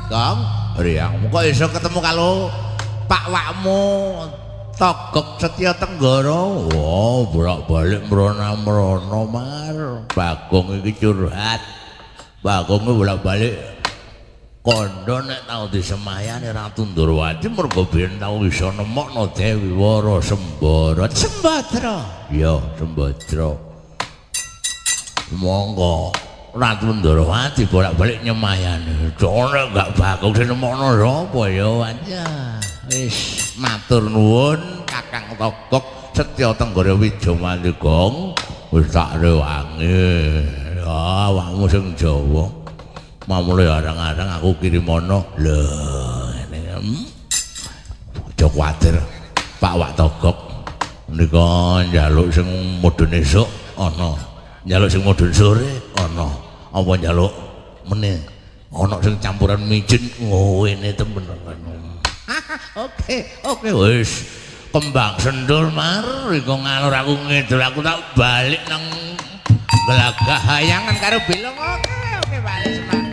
Kang Riang kok iso ketemu karo Pak Wakmu Togok Setya Tenggara. Wah, bolak-balik merona-merona Mar. Bagong iki curhat. Bagong bolak-balik kondo nek tau disemayani Ratu Ndorowati mergo biyen tau iso nemokno Dewi Wara Sembara. Sembadra. Ya, Sembadra. Monggo Ratu Ndorowati bolak-balik nyemayani. Nek gak Bagong sing nemokno sapa ya aja. Wis matur nuwun Kakang Togok Setya Tenggara Wijamandegong wis tak rewangi. Ya, awakmu sing Jawa. Mamule arang-arang aku kirimono. Lho, ngene. Aja kuwatir. Pak Wak Togok menika njaluk sing mudhun esuk ana. Njaluk sing mudhun sore ana. Apa njaluk meneh ana sing campuran micin ngene temen. Oke wis kembang sendul Mar iku ngalor aku ngidul aku tak balik nang Gelagah Hayangan karo Bilong. Oke balik semangat.